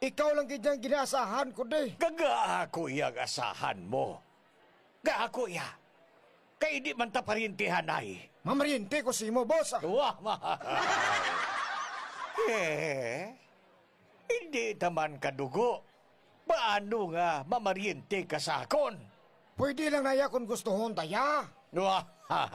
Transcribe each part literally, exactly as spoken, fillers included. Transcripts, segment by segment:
Ikaw lang gidyang ginaasahan ko, de. Kaga ako iyang asahan mo. Ga ako iya. Kay di man ta parintihan ay. Mamariente ko si mo, boss. Ah. Wah, mahal. Eh, hindi taman kadugo. Paano nga mamariente ka sa akon? Pwede lang naya kung gustuhon taya. Wah,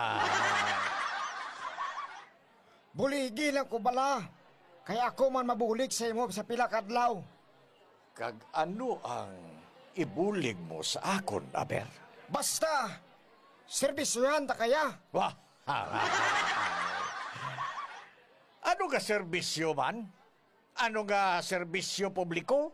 Buligi lang ko bala. Kaya ako man mabulig sa imo sa pila kadlaw. kag ano ang ibulig mo sa akon, Aber? Basta, serbisyohan ta kaya. Wah, ano nga serbisyo man? Ano nga serbisyo publiko?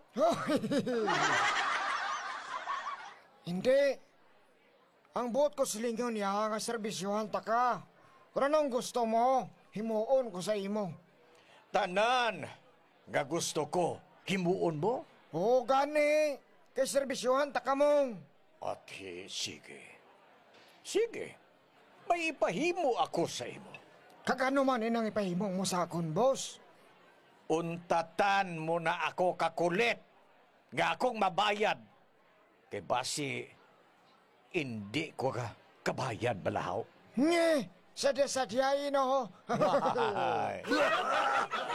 Hindi. Ang buot ko silingon niya nga serbisyohan ta ka. Kung anong gusto mo, himuon ko sa imo. Tanan nga gusto ko, himuon mo? Oo, gani. Kay serbisyohan ta ka mong. At eh, sige. Sige. May ipahimo ako sa imo. Kagano man inang ipahimong mo sa akon, boss. Untatan mo na ako kakulit. Nga akong mabayad. Kay basi, hindi ko ka kabayad balahaw. Nye, sadya-sadyain ako. Ay.